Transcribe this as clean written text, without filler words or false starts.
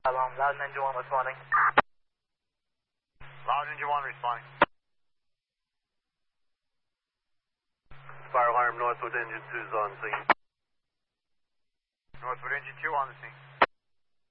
Loud Ninja 1 responding. Loud Ninja 1 responding. Fire alarm, Northwood Engine 2 is on scene. Northwood Engine 2 on the scene.